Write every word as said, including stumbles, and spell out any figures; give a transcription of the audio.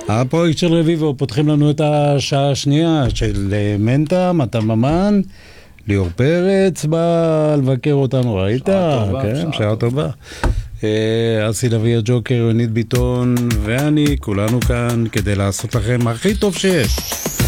הפרויקט של רביבו, פותחים לנו את השעה השנייה של מנטה, מתה ממן, ליאור פרץ בא לבקר אותנו, ראית? שעה טובה, כן, שעה שעה טובה. אסי לוי הג'וקר, יונית ביטון ואני, כולנו כאן כדי לעשות לכם הכי טוב שיש.